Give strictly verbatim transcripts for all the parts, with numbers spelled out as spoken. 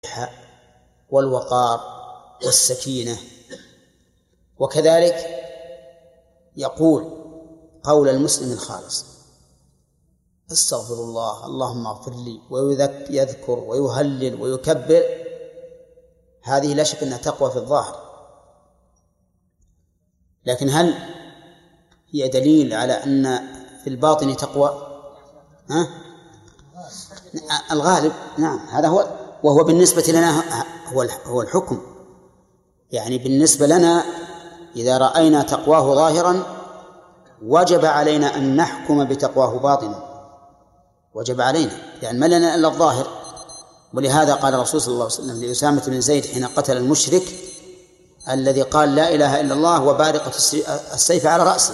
والوقار والسكينة. وكذلك يقول قول المسلم الخالص: استغفر الله، اللهم اغفر لي، ويذكر ويهلل ويكبر. هذه لا شك أنها تقوى في الظاهر، لكن هل هي دليل على أن في الباطن تقوى؟ ها؟ الغالب نعم، هذا هو. وهو بالنسبة لنا هو الحكم، يعني بالنسبة لنا إذا رأينا تقواه ظاهرا وجب علينا أن نحكم بتقواه باطنا، وجب علينا، يعني ما لنا إلا الظاهر. ولهذا قال الرسول صلى الله عليه وسلم لأسامة بن زيد حين قتل المشرك الذي قال لا إله إلا الله وبارقة السيف على رأسه،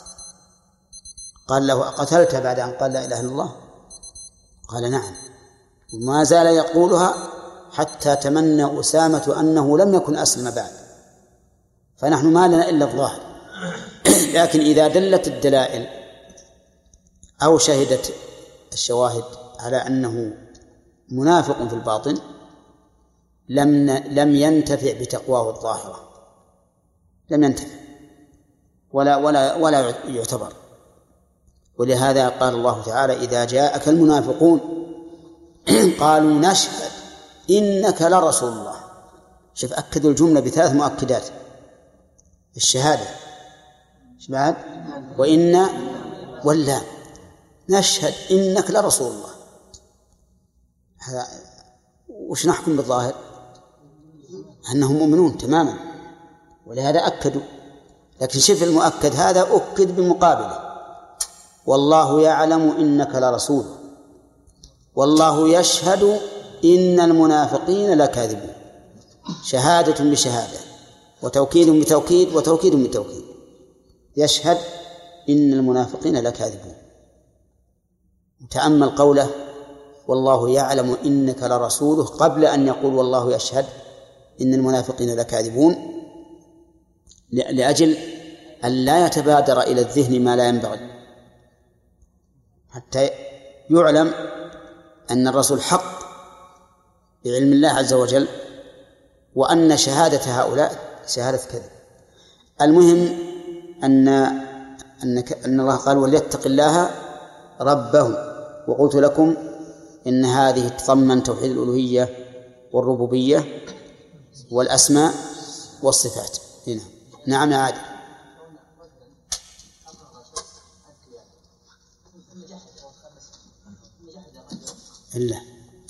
قال له: أقتلت بعد أن قال لا إله إلا الله؟ قال: نعم. وما زال يقولها حتى تمنى أسامة أنه لم يكن أسلم بعد. فنحن ما لنا إلا الظاهر، لكن إذا دلت الدلائل أو شهدت الشواهد على أنه منافق في الباطن لم لم ينتفع بتقواه الظاهرة، لم ينتفع ولا ولا ولا يعتبر. ولهذا قال الله تعالى: إذا جاءك المنافقون قالوا نشهد إنك لرسول الله. شوف، أكدوا الجملة بثلاث مؤكدات: الشهادة بعد، وإن، واللام. نشهد إنك لرسول الله. هذا وش نحكم بالظاهر؟ أنهم مؤمنون تماما، ولهذا أكدوا. لكن شوف المؤكد هذا أكد بمقابله: والله يعلم إنك لرسول، والله يشهد إن المنافقين لكاذبون. شهادة بشهادة، وتوكيد بتوكيد، وتوكيد بتوكيد. يشهد إن المنافقين لكاذبون. تأمل قوله: والله يعلم إنك لرسوله، قبل أن يقول والله يشهد إن المنافقين لكاذبون، لأجل أن لا يتبادر إلى الذهن ما لا ينبغي، حتى يعلم أن الرسول حق بعلم الله عز وجل، وأن شهادة هؤلاء شهادة كذب. المهم أن أنك أن الله قال: وليتق الله ربه. وقلت لكم إن هذه تضمن توحيد الألوهية والربوبية والأسماء والصفات. هنا نعم يا عادل. إلا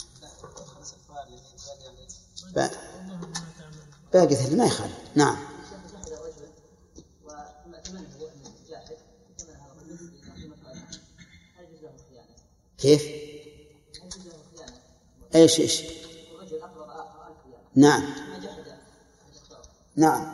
باقي ثلاثة ما يخالف. نعم. كيف؟ ايش ايش؟ نعم نعم.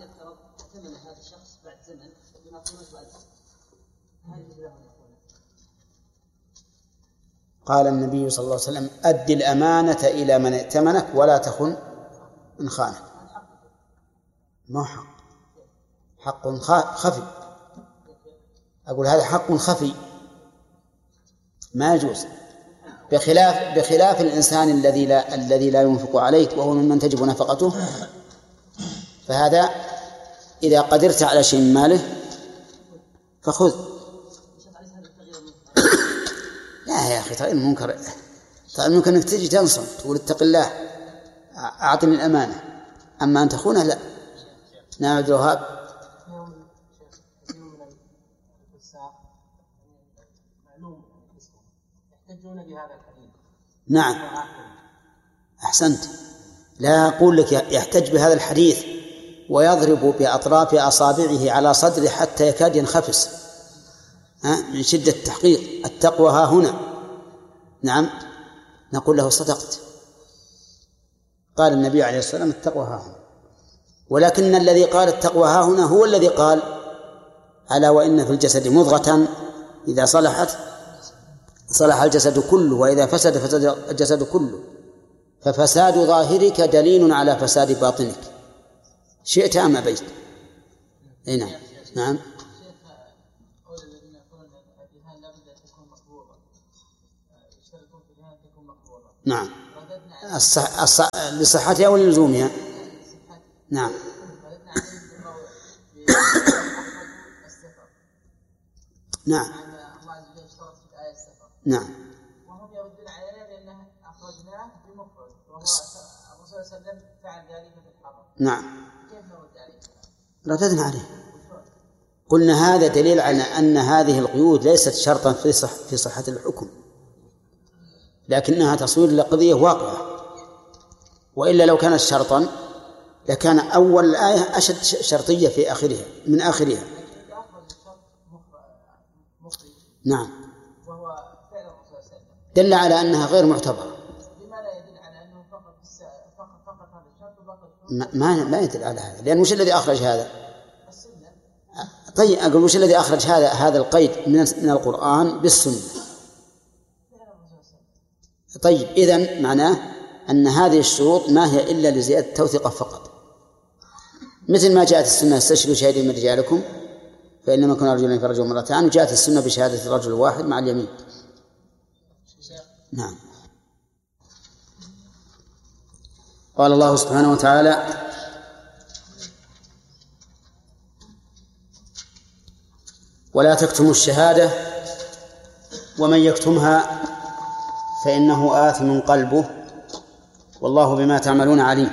قال النبي صلى الله عليه وسلم: أد الأمانة إلى من ائتمنك ولا تخن من خانك. ما حق، حق خفي. أقول هذا حق خفي ما يجوز، بخلاف بخلاف الإنسان الذي لا الذي لا ينفق عليك وهو ممن تجب نفقته، فهذا إذا قدرت على شيء من ماله فخذ. لا يا أخي، ترى المنكر ترى المنكر أنك تجي تنصم تقول اتق الله أعطني الأمانة، أما أن تخونه لا. نعم عبد الوهاب. نعم أحسنت. لا أقول لك يحتج بهذا الحديث ويضرب بأطراف أصابعه على صدره حتى يكاد ينخفس من شدة التحقيق: التقوى ها هنا. نعم، نقول له صدقت، قال النبي عليه الصلاة والسلام التقوى ها هنا. ولكن الذي قال التقوى ها هنا هو الذي قال: ألا وإن في الجسد مضغة إذا صلحت صلح الجسد كله، وإذا فسد فسد الجسد كله. ففساد ظاهرك دليل على فساد باطنك، شئت أم أبيت. أي نعم. نعم. نعم. الصح... الصح... لصحتها ولزومها. نعم. نعم. نعم. وهم يردون علينا بأنه أخرجناه بمفرد وهو الرسول صلى الله عليه وسلم فعل ذلك في الحرم. نعم. كيف نرد عليه؟ رددنا عليه، قلنا هذا دليل على أن هذه القيود ليست شرطا في صح في صحة الحكم، لكنها تصوير لقضية واقعة، وإلا لو كانت شرطا لكان أول الآية أشد شرطية في آخرها من آخرها. نعم. وهو فعل الرسول صلى الله عليه وسلم دل على أنها غير معتبرة. لما لا يدل على أنه فقط فقط فقط هذا الشرط وفقط ما ما يدل على هذا، لأن وش الذي أخرج هذا؟ طيب أقول وش الذي أخرج هذا هذا القيد من من القرآن بالسنة؟ طيب إذن معناه أن هذه الشروط ما هي إلا لزيادة التوثيق فقط، مثل ما جاءت السنة استشهدوا شهيدين من رجالكم فإن لم يكن رجلا فرجل مرتان، وجاءت السنة بشهادة الرجل الواحد مع اليمين. نعم. قال الله سبحانه وتعالى: ولا تكتموا الشهادة ومن يكتمها فإنه آثم قلبه والله بما تعملون عليم.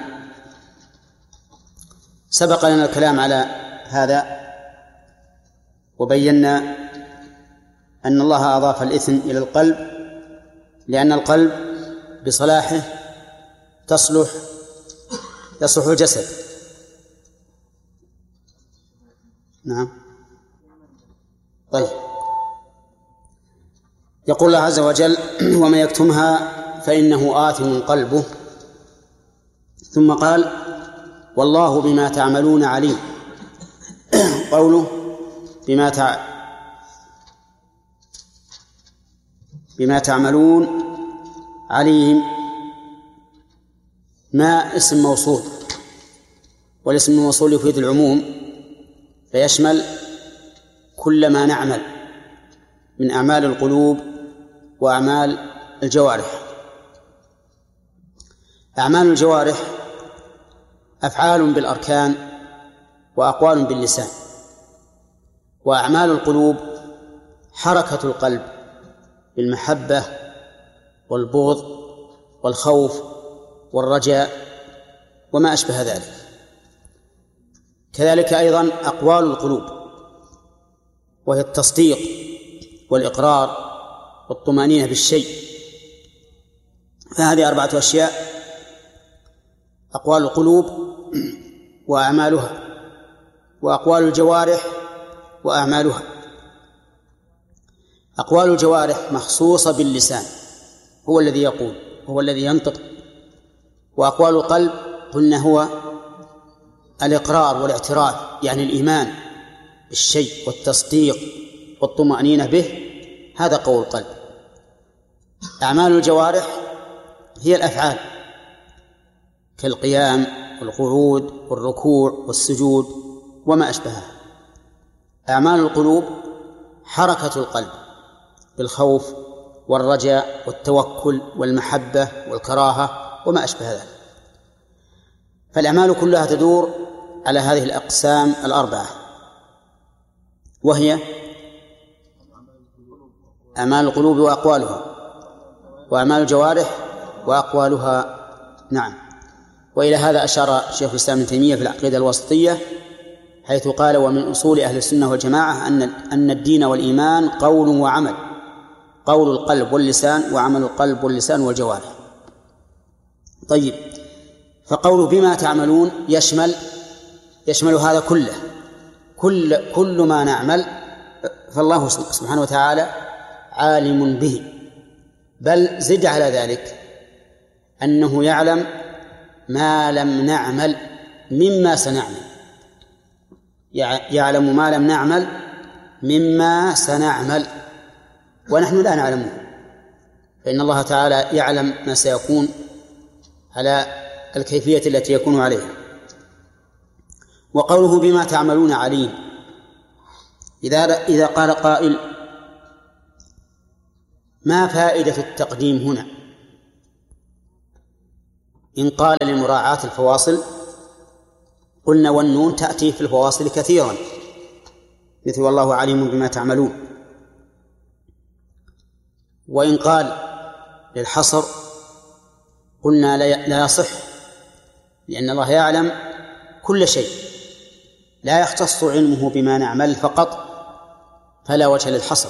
سبق لنا الكلام على هذا وبينا أن الله أضاف الإثم إلى القلب لأن القلب بصلاحه تصلح يصلح الجسد. نعم. طيب، يقول الله عز وجل: ومن يكتمها فإنه آثم قلبه، ثم قال: والله بما تعملون عليم. قوله بما تع... بما تعملون عليم ما اسم موصول، والاسم الموصول يفيد العموم فيشمل كل ما نعمل من أعمال القلوب وأعمال الجوارح. أعمال الجوارح أفعال بالأركان وأقوال باللسان، وأعمال القلوب حركة القلب بالمحبة والبغض والخوف والرجاء وما أشبه ذلك. كذلك أيضا أقوال القلوب وهي التصديق والإقرار والطمأنينة بالشيء. فهذه أربعة أشياء: أقوال القلوب وأعمالها، وأقوال الجوارح وأعمالها. أقوال الجوارح مخصوصة باللسان، هو الذي يقول، هو الذي ينطق. وأقوال القلب قلنا هو الإقرار والاعتراف، يعني الإيمان بالشيء والتصديق والطمأنينة به، هذا قول القلب. أعمال الجوارح هي الأفعال كالقيام والقعود والركوع والسجود وما أشبهها. أعمال القلوب حركة القلب بالخوف والرجاء والتوكل والمحبة والكراهة وما أشبه ذلك. فالأعمال كلها تدور على هذه الأقسام الأربعة، وهي أعمال القلوب وأقوالها، وأعمال الجوارح وأقوالها. نعم. وإلى هذا أشار شيخ الإسلام ابن تيمية في العقيدة الوسطية حيث قال: ومن أصول أهل السنة والجماعة أن أن الدين والإيمان قول وعمل، قول القلب واللسان وعمل القلب واللسان والجوارح. طيب، فقوله بما تعملون يشمل يشمل هذا كله، كل كل ما نعمل فالله سبحانه وتعالى عالم به، بل زد على ذلك أنه يعلم ما لم نعمل مما سنعمل، يعلم ما لم نعمل مما سنعمل ونحن لا نعلمه، فإن الله تعالى يعلم ما سيكون على الكيفية التي يكون عليها. وقوله بما تعملون عليم، إذا إذا قال قائل: ما فائدة التقديم هنا؟ إن قال لمراعاة الفواصل قلنا والنون تأتي في الفواصل كثيرا، مثل والله عليم بما تعملون. وإن قال للحصر قلنا لا يصح، لأن الله يعلم كل شيء، لا يختص علمه بما نعمل فقط، فلا وجه للحصر.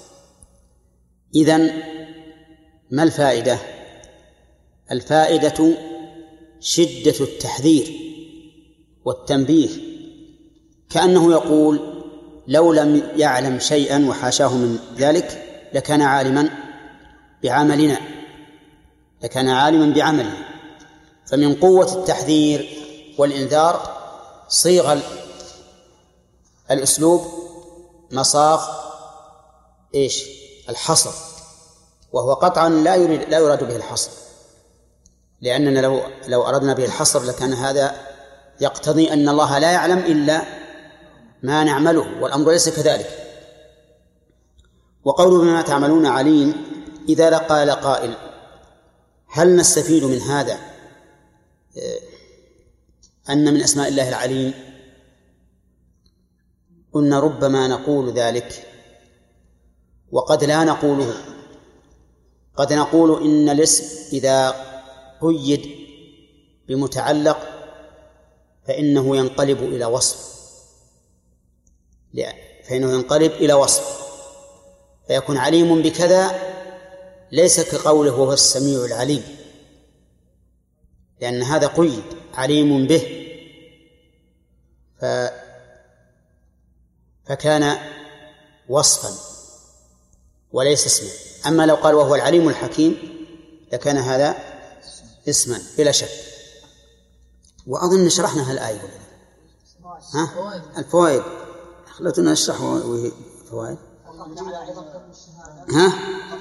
إذن ما الفائدة؟ الفائدة شدة التحذير والتنبيه، كأنه يقول لو لم يعلم شيئا وحاشاه من ذلك لكان عالما بعملنا لكان عالما بعملنا فمن قوة التحذير والإنذار صيغ الأسلوب مصاغ إيش؟ الحصر، وهو قطعا لا يريد لا يراد به الحصر، لأننا لو لو أردنا به الحصر لكان هذا يقتضي أن الله لا يعلم إلا ما نعمله، والأمر ليس كذلك. وقوله بما تعملون عليم، إذا قال قائل هل نستفيد من هذا أن من أسماء الله العليم؟ قلنا ربما نقول ذلك وقد لا نقوله. قد نقول إن الاسم إذا قيد بمتعلق فإنه ينقلب إلى وصف فإنه ينقلب إلى وصف فيكون عليم بكذا، ليس كقوله هو السميع العليم، لأن هذا قيد عليم به ف... فكان وصفا وليس اسما. أما لو قال وهو العليم الحكيم لكان هذا اسما بلا شك. وأظن شرحنا هالآية. ها؟ الفوائد خلتنا نشرح وهي فوائد. ها؟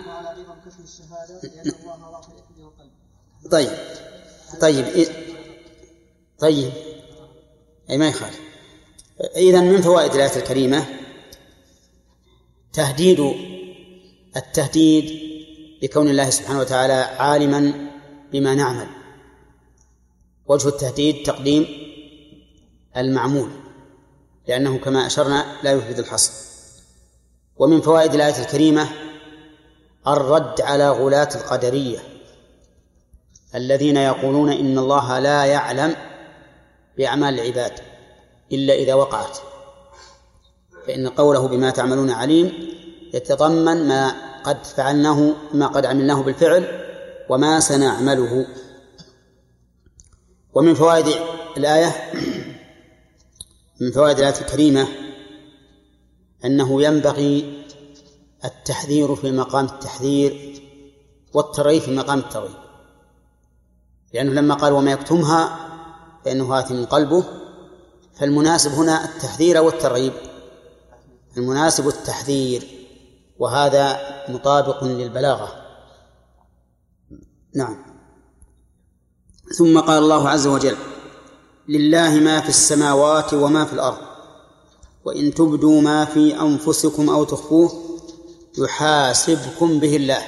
طيب طيب طيب أي ما يخالف. إذن من فوائد الآية الكريمة تهديد التهديد بكون الله سبحانه وتعالى عالما بما نعمل. وجه التهديد تقديم المعمول، لأنه كما أشرنا لا يفيد الحصر. ومن فوائد الآية الكريمة الرد على غلاة القدرية الذين يقولون إن الله لا يعلم بأعمال العباد إلا إذا وقعت، فإن قوله بما تعملون عليم يتضمن ما قد فعلناه ما قد عملناه بالفعل وما سنعمله. ومن فوائد الآية من فوائد الآية الكريمة أنه ينبغي التحذير في مقام التحذير والترغيب في مقام الترغيب، لأنه لما قال وما يكتمها فإنه آثم قلبه، فالمناسب هنا التحذير والترغيب، المناسب التحذير، وهذا مطابق للبلاغة. نعم. ثم قال الله عز وجل لله ما في السماوات وما في الأرض وإن تبدوا ما في أنفسكم أو تخفوه يحاسبكم به الله.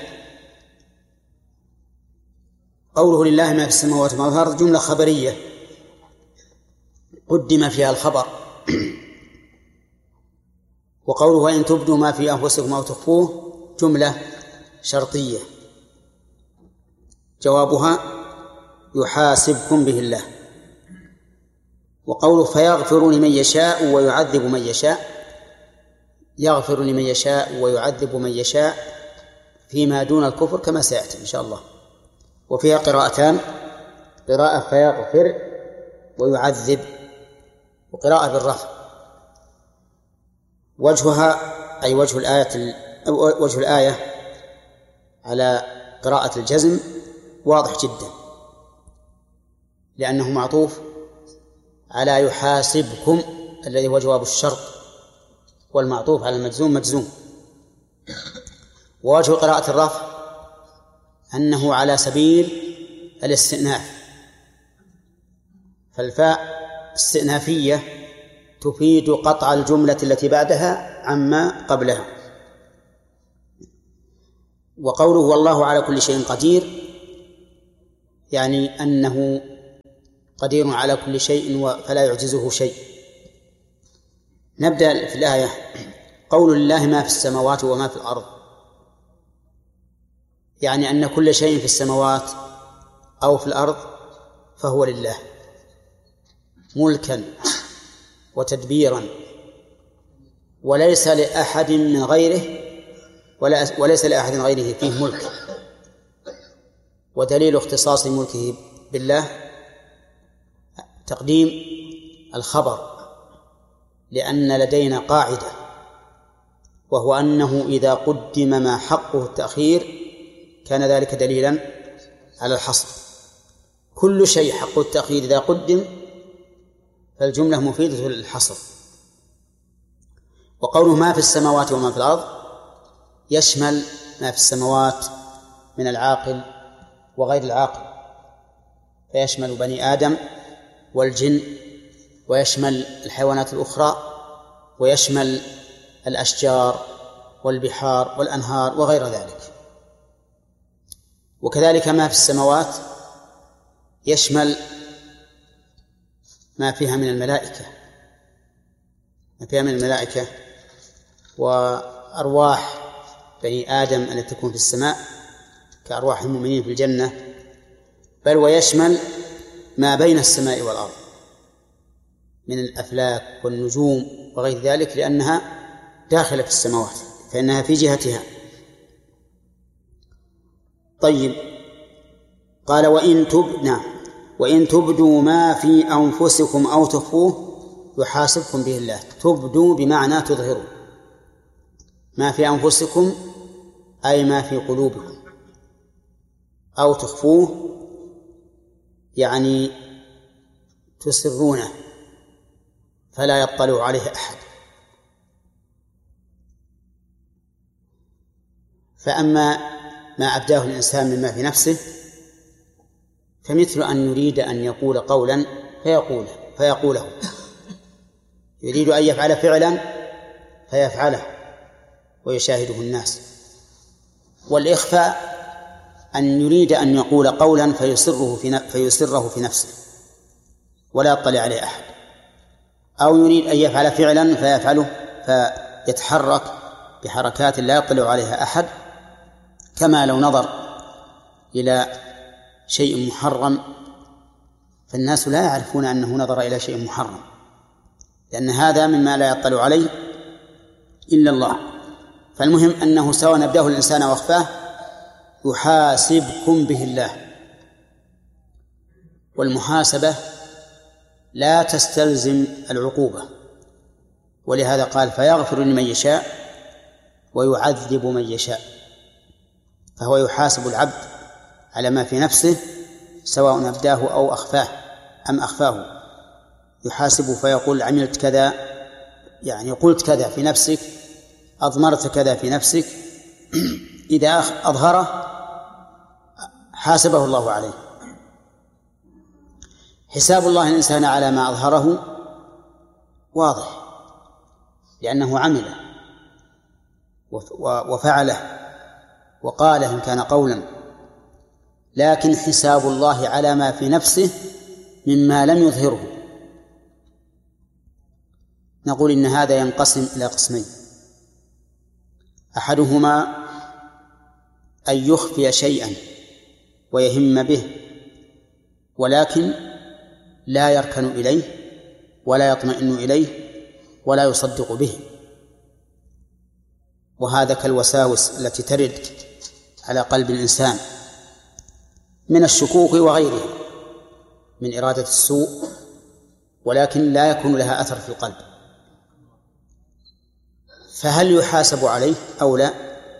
قوله لله ما في السماوات وما في الأرض جملة خبرية قدم فيها الخبر، وقوله وإن تبدوا ما في أنفسكم أو تخفوه جملة شرطية جوابها يحاسبكم به الله. وقوله فيغفر لمن يشاء ويعذب من يشاء، يغفر لمن يشاء ويعذب من يشاء فيما دون الكفر كما سيأتي إن شاء الله. وفيها قراءتان، قراءة فيغفر ويعذب، وقراءة بالرفع. وجهها أي وجه الآية وجه الآية على قراءة الجزم واضح جدا، لأنه معطوف على يحاسبكم الذي هو جواب الشرط، والمعطوف على المجزوم مجزوم. ووجه قراءة الرفع أنه على سبيل الاستئناف، فالفاء استئنافية تفيد قطع الجملة التي بعدها عما قبلها. وقوله والله على كل شيء قدير يعني أنه قدير على كل شيء فلا يعجزه شيء. نبدأ في الآية. قول الله ما في السماوات وما في الأرض، يعني أن كل شيء في السماوات أو في الأرض فهو لله ملكا وتدبيرا، وليس لأحد من غيره وليس لأحد غيره فيه ملك. ودليل اختصاص ملكه بالله تقديم الخبر، لأن لدينا قاعدة، وهو أنه إذا قدم ما حقه التأخير كان ذلك دليلا على الحصر. كل شيء حقه التأخير إذا قدم فالجملة مفيدة للحصر. وقوله ما في السماوات وما في الأرض يشمل ما في السماوات من العاقل وغير العاقل، فيشمل بني آدم والجن، ويشمل الحيوانات الأخرى، ويشمل الأشجار والبحار والأنهار وغير ذلك. وكذلك ما في السماوات يشمل ما فيها من الملائكة ما فيها من الملائكة وأرواح بني آدم التي تكون في السماء كأرواح المؤمنين في الجنة، بل ويشمل ما بين السماء والأرض من الأفلاك والنجوم وغير ذلك، لأنها داخلة في السماوات فإنها في جهتها. طيب، قال وإن تبدوا وإن تبدوا ما في أنفسكم أو تخفوه يحاسبكم به الله. تبدوا بمعنى تظهروا ما في أنفسكم أي ما في قلوبكم، أو تخفوه يعني تسرونه فلا يطلع عليه أحد. فأما ما أبداه الإنسان مما في نفسه فمثل أن يريد أن يقول قولا فيقوله فيقوله يريد أن يفعل فعلا فيفعله ويشاهده الناس. والإخفاء أن يريد أن يقول قولا فيسره في فيسره في نفسه ولا يطلع عليه أحد، أو يريد أن يفعل فعلا فيفعله فيتحرك بحركات لا يطلع عليها أحد، كما لو نظر إلى شيء محرم فالناس لا يعرفون أنه نظر إلى شيء محرم، لأن هذا مما لا يطلع عليه إلا الله. فالمهم أنه سواء نبداه الإنسان واخفاه يحاسبكم به الله. والمحاسبة لا تستلزم العقوبة، ولهذا قال فيغفر لمن يشاء ويعذب من يشاء. فهو يحاسب العبد على ما في نفسه سواء أبداه أو أخفاه أم أخفاه. يحاسب فيقول عملت كذا، يعني قلت كذا في نفسك، أضمرت كذا في نفسك. إذا أظهره حاسبه الله عليه. حساب الله الإنسان على ما أظهره واضح، لأنه عمله وفعله وقاله إن كان قولا، لكن حساب الله على ما في نفسه مما لم يظهره نقول إن هذا ينقسم إلى قسمين: أحدهما أن يخفي شيئا ويهم به ولكن لا يركن إليه ولا يطمئن إليه ولا يصدق به، وهذا كالوساوس التي ترد على قلب الإنسان من الشكوك وغيرها من إرادة السوء، ولكن لا يكون لها أثر في القلب. فهل يحاسب عليه أو لا؟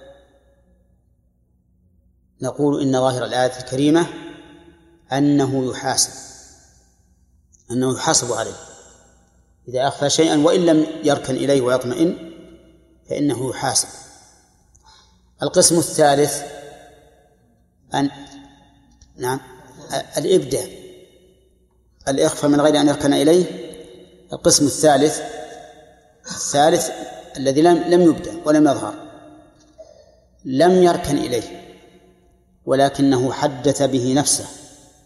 نقول إن ظاهر الآية الكريمة أنه يحاسب أنه يحاسب عليه إذا أخفى شيئا وإن لم يركن إليه ويطمئن فإنه يحاسب. القسم الثالث أن نعم الإبداء الإخفاء من غير أن يركن إليه. القسم الثالث الثالث الذي لم لم يبدأ ولم يظهر، لم يركن إليه ولكنه حدث به نفسه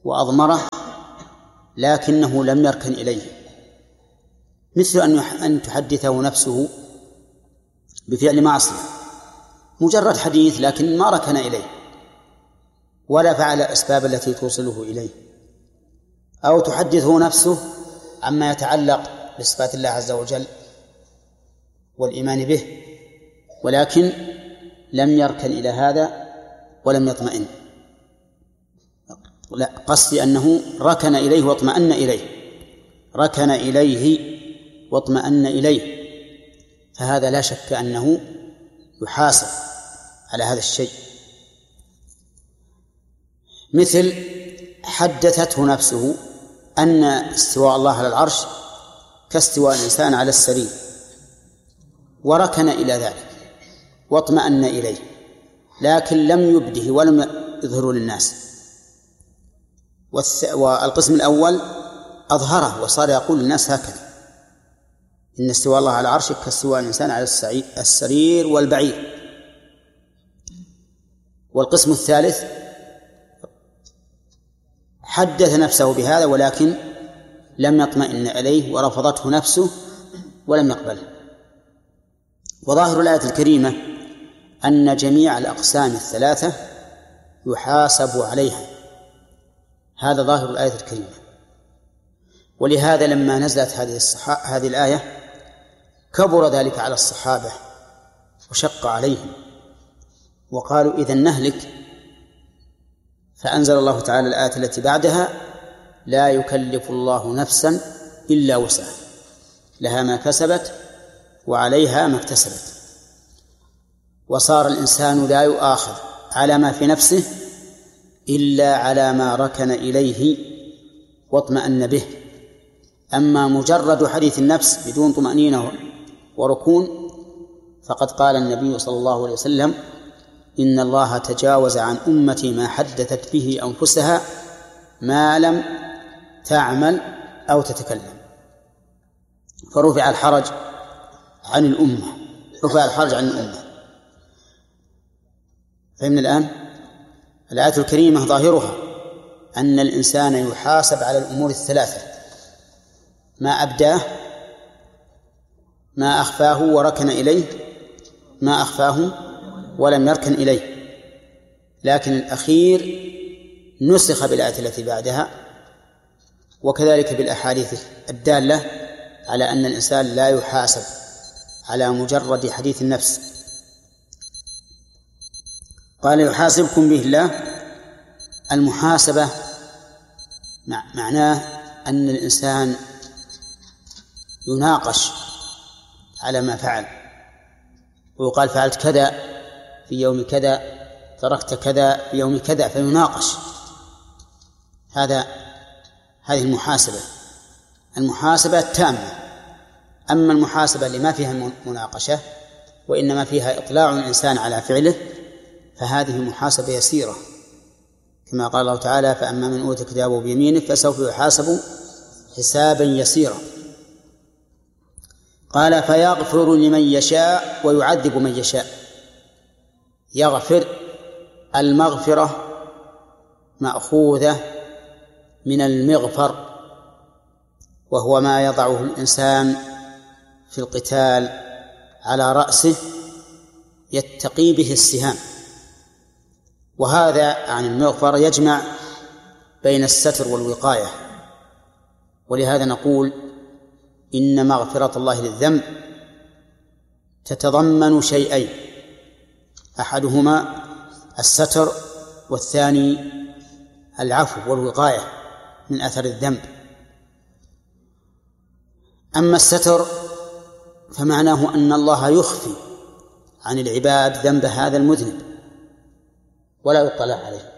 وأضمره لكنه لم يركن إليه، مثل أن تحدثه نفسه بفعل معصية، مجرد حديث لكن ما ركن إليه ولا فعل الأسباب التي توصله إليه، أو تحدثه نفسه عما يتعلق بصفات الله عز وجل والإيمان به ولكن لم يركن إلى هذا ولم يطمئن. لا، قصدي أنه ركن إليه واطمأن إليه، ركن إليه واطمأن إليه، فهذا لا شك أنه يحاسب على هذا الشيء. مثل حدثته نفسه أن استواء الله على العرش كاستواء الإنسان على السرير، وركن إلى ذلك واطمأن إليه، لكن لم يبده ولم يظهره للناس. والقسم الأول أظهره وصار يقول للناس هكذا: إن استواء الله على العرش كاستواء الإنسان على السرير والبعير. والقسم الثالث حدث نفسه بهذا ولكن لم يطمئن إليه ورفضته نفسه ولم يقبله. وظاهر الآية الكريمة أن جميع الأقسام الثلاثة يحاسب عليها، هذا ظاهر الآية الكريمة. ولهذا لما نزلت هذه هذه الآية كبر ذلك على الصحابة وشق عليهم وقالوا إذن نهلك، فأنزل الله تعالى الآية التي بعدها: لا يكلف الله نفسا إلا وسعها لها ما كسبت وعليها ما اكتسبت. وصار الإنسان لا يؤاخذ على ما في نفسه إلا على ما ركن إليه واطمأن به. أما مجرد حديث النفس بدون طمأنينة وركون فقد قال النبي صلى الله عليه وسلم: إن الله تجاوز عن أمتي ما حدثت به أنفسها ما لم تعمل أو تتكلم. فرفع الحرج عن الأمة، رفع الحرج عن الأمة. فهمنا الآن؟ الآية الكريمة ظاهرها أن الإنسان يحاسب على الأمور الثلاثة: ما أبداه، ما أخفاه وركن إليه، ما أخفاه ولم يركن إليه. لكن الأخير نسخ بالآية التي بعدها، وكذلك بالأحاديث الدالة على أن الإنسان لا يحاسب على مجرد حديث النفس. قال: يحاسبكم به الله. المحاسبة معناه أن الإنسان يناقش على ما فعل، ويقال: فعلت كذا في يوم كذا، تركت كذا في يوم كذا، فيناقش. هذا هذه المحاسبة، المحاسبة التامة. أما المحاسبة اللي ما فيها مناقشة وإنما فيها إطلاع الإنسان على فعله فهذه محاسبة يسيرة، كما قال الله تعالى: فأما من أوتي كتابه بيمينه فسوف يحاسب حسابا يسيرا. قال: فيغفر لمن يشاء ويعذب من يشاء. يغفر، المغفرة مأخوذة من المغفر، وهو ما يضعه الإنسان في القتال على رأسه يتقي به السهام. وهذا عن المغفر يجمع بين الستر والوقاية. ولهذا نقول إن مغفرة الله للذنب تتضمن شيئين: أحدهما الستر، والثاني العفو والوقاية من أثر الذنب. أما الستر فمعناه أن الله يخفي عن العباد ذنب هذا المذنب ولا يطلع عليه.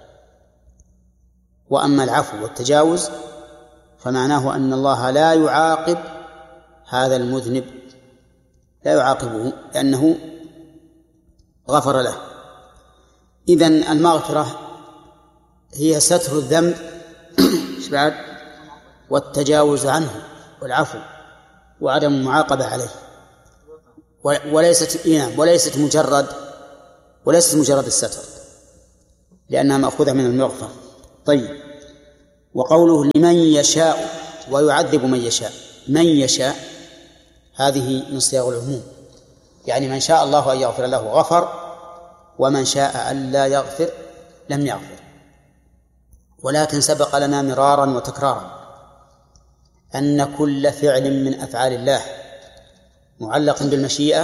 وأما العفو والتجاوز فمعناه أن الله لا يعاقب هذا المذنب، لا يعاقبه لأنه غفر له. إذن المغفرة هي ستر الذنب بعد والتجاوز عنه والعفو وعدم المعاقبة عليه، وليست وليست مجرد وليست مجرد الستر، لأنها مأخوذة من المغفر. طيب، وقوله لمن يشاء ويعذب من يشاء، من يشاء هذه من صيغ العموم، يعني من شاء الله أن يغفر له غفر، ومن شاء أن لا يغفر لم يغفر. ولكن سبق لنا مرارا وتكرارا أن كل فعل من أفعال الله معلق بالمشيئة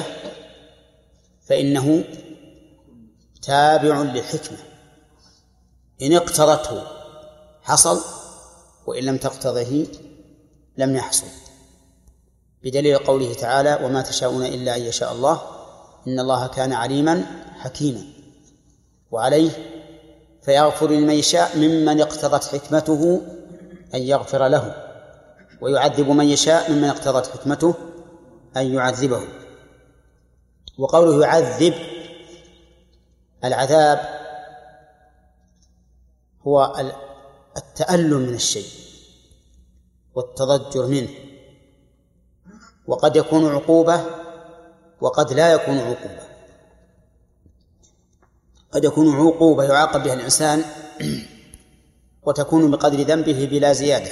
فإنه تابع للحكمة، إن اقتضته حصل، وإن لم تقتضه لم يحصل، بدليل قوله تعالى وما تشاءون إلا أن يشاء الله إن الله كان عليما حكيما. وعليه فيغفر لمن يشاء ممن اقتضت حكمته أن يغفر له، ويعذب من يشاء ممن اقتضت حكمته أن يعذبه. وقوله يعذب، العذاب هو التألم من الشيء والتضجر منه، وقد يكون عقوبة وقد لا يكون عقوبة. قد يكون عقوبة يعاقب بها الإنسان وتكون بقدر ذنبه بلا زيادة،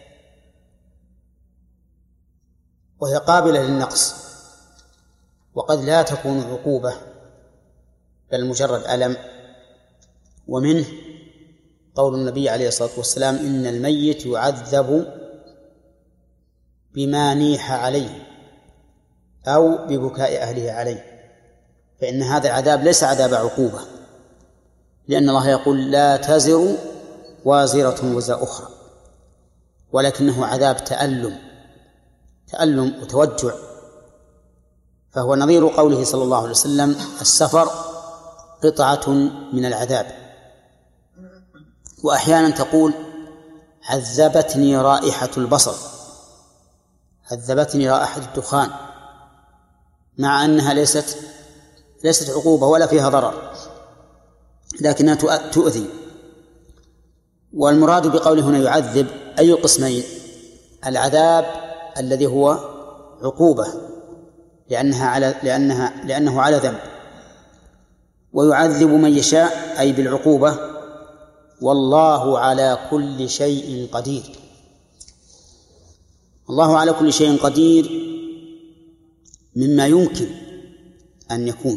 وهي قابلة للنقص، وقد لا تكون عقوبة بل مجرد ألم. ومنه قول النبي عليه الصلاة والسلام إن الميت يعذب بما نيح عليه أو ببكاء أهله عليه، فإن هذا العذاب ليس عذاب عقوبة، لأن الله يقول لا تزر وازرة وزر أخرى، ولكنه عذاب تألم تألم وتوجع، فهو نظير قوله صلى الله عليه وسلم السفر قطعة من العذاب. وأحيانا تقول عذبتني رائحة البصر، عذبتني رائحة الدخان، مع أنها ليست ليست عقوبة ولا فيها ضرر، لكنها تؤذي. والمراد بقوله هنا يعذب أي قسمين؟ العذاب الذي هو عقوبة لأنها على لأنها لأنه على ذنب، ويعذب من يشاء أي بالعقوبة، والله على كل شيء قدير. الله على كل شيء قدير مما يمكن أن يكون،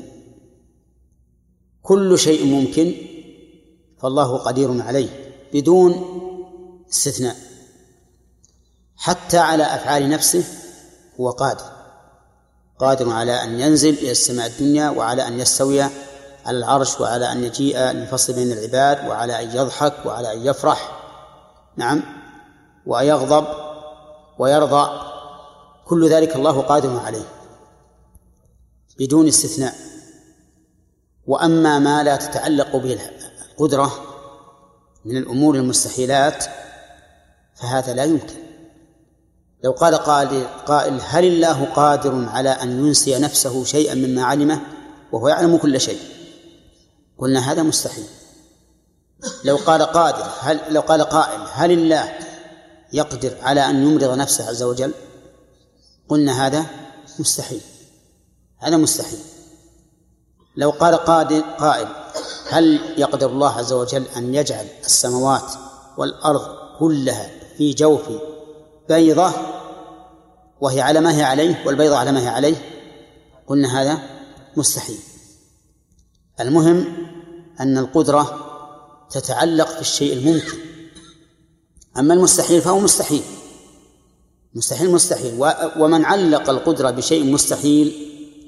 كل شيء ممكن فالله قدير عليه بدون استثناء، حتى على أفعال نفسه هو قادر، قادر على أن ينزل إلى السماء الدنيا، وعلى أن يستوي على العرش، وعلى أن يجيء للفصل بين العباد، وعلى أن يضحك، وعلى أن يفرح، نعم، ويغضب ويرضى، كل ذلك الله قادر عليه بدون استثناء. وأما ما لا تتعلق به القدرة من الأمور المستحيلات فهذا لا يمكن. لو قال قائل هل الله قادر على أن ينسي نفسه شيئا مما علمه وهو يعلم كل شيء؟ قلنا هذا مستحيل. لو قال قادر هل لو قال قائل هل الله يقدر على أن يمرض نفسه عز وجل؟ قلنا هذا مستحيل، هذا مستحيل. لو قال قادر قائل هل يقدر الله عز وجل أن يجعل السماوات والأرض كلها في جوف بيضة وهي على ما هي عليه والبيضة على ما هي عليه؟ قلنا هذا مستحيل. المهم أن القدرة تتعلق في الشيء الممكن، أما المستحيل فهو مستحيل، مستحيل مستحيل. ومن علق القدرة بشيء مستحيل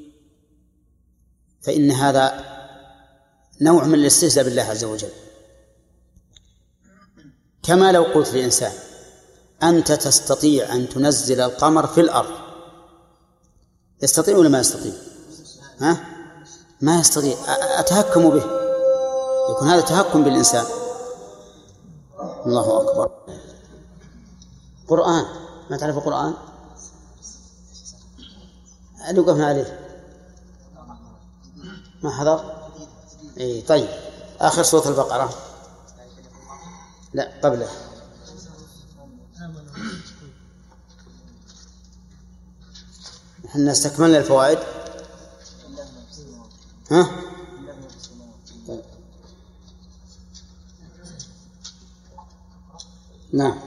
فإن هذا نوع من الاستهزاء بالله عز وجل. كما لو قلت لإنسان أنت تستطيع أن تنزل القمر في الأرض، يستطيع ولا ما يستطيع؟ ها؟ ما يستطيع، أتهكم به، يكون هذا تهكم بالإنسان. الله أكبر. قرآن، ما تعرف القرآن؟ اللي وقفنا عليه ما حضر؟ إيه طيب، آخر سورة البقرة، لا قبله. احنا استكملنا الفوائد. ها؟ طيب. نعم.